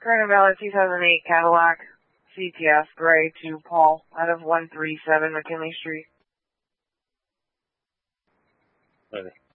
Current valid 2008 Cadillac CTS gray to Paul out of 137 McKinley Street. Okay.